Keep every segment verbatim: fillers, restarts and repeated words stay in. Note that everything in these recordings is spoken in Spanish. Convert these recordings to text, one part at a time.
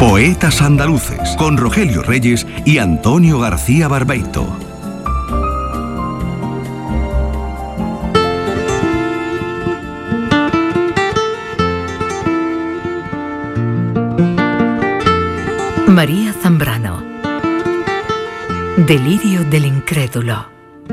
Poetas andaluces, con Rogelio Reyes y Antonio García Barbeito. María Zambrano. Delirio del incrédulo.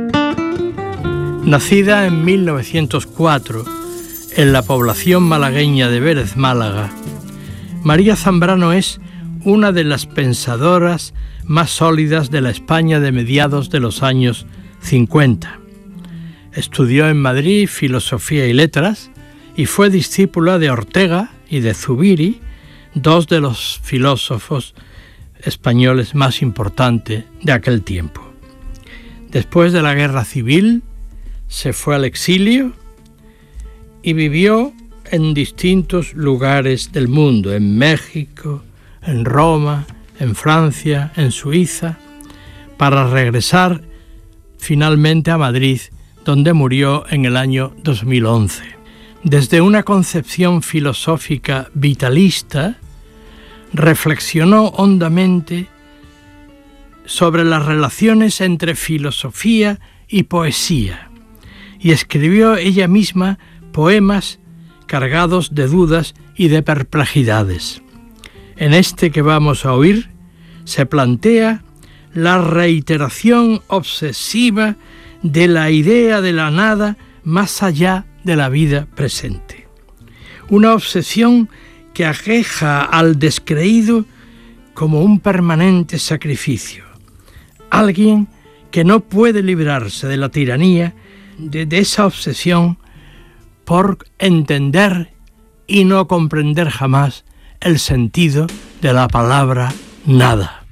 Nacida en mil novecientos cuatro en la población malagueña de Vélez, Málaga, María Zambrano es una de las pensadoras más sólidas de la España de mediados de los años cincuenta. Estudió en Madrid Filosofía y Letras y fue discípula de Ortega y de Zubiri, dos de los filósofos españoles más importantes de aquel tiempo. Después de la Guerra Civil, se fue al exilio y vivió en distintos lugares del mundo, en México, en Roma, en Francia, en Suiza, para regresar finalmente a Madrid, donde murió en el año dos mil once. Desde una concepción filosófica vitalista, reflexionó hondamente sobre las relaciones entre filosofía y poesía y escribió ella misma poemas cargados de dudas y de perplejidades. En este que vamos a oír se plantea la reiteración obsesiva de la idea de la nada más allá de la vida presente. Una obsesión que aqueja al descreído como un permanente sacrificio. Alguien que no puede librarse de la tiranía de, de esa obsesión por entender y no comprender jamás el sentido de la palabra nada.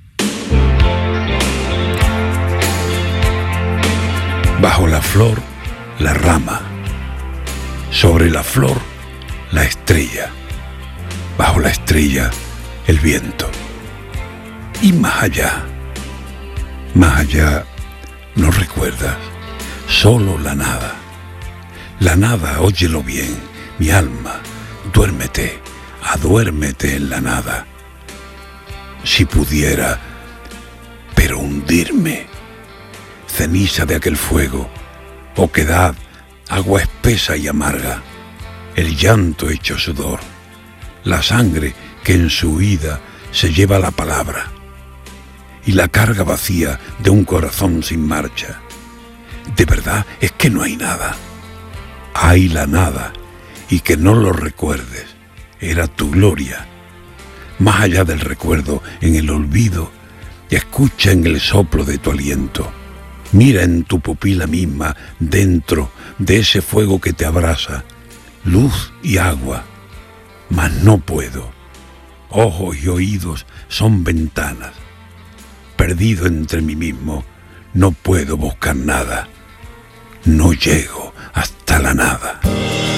Bajo la flor, la rama. Sobre la flor, la estrella. Bajo la estrella, el viento. Y más allá, más allá, no recuerdas, solo la nada. La nada, óyelo bien, mi alma, duérmete, aduérmete en la nada. Si pudiera, pero hundirme, ceniza de aquel fuego, oquedad, agua espesa y amarga, el llanto hecho sudor, la sangre que en su huida se lleva la palabra, y la carga vacía de un corazón sin marcha. De verdad es que no hay nada. Hay la nada, y que no lo recuerdes, era tu gloria. Más allá del recuerdo, en el olvido, escucha en el soplo de tu aliento. Mira en tu pupila misma, dentro de ese fuego que te abrasa, luz y agua. Mas no puedo. Ojos y oídos son ventanas. Perdido entre mí mismo, no puedo buscar nada. No llego hasta la nada.